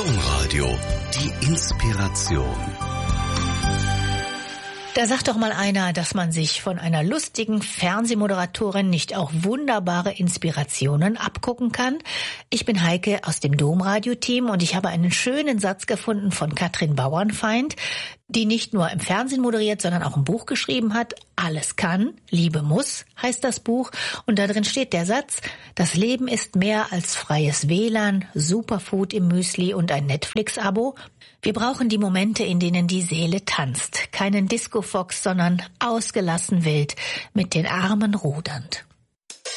Domradio, die Inspiration. Da sagt doch mal einer, dass man sich von einer lustigen Fernsehmoderatorin nicht auch wunderbare Inspirationen abgucken kann. Ich bin Heike aus dem Domradio-Team und ich habe einen schönen Satz gefunden von Katrin Bauernfeind, die nicht nur im Fernsehen moderiert, sondern auch ein Buch geschrieben hat. Alles kann, Liebe muss, heißt das Buch. Und da drin steht der Satz: Das Leben ist mehr als freies WLAN, Superfood im Müsli und ein Netflix-Abo. Wir brauchen die Momente, in denen die Seele tanzt. Keinen Disco-Fox, sondern ausgelassen wild, mit den Armen rudernd.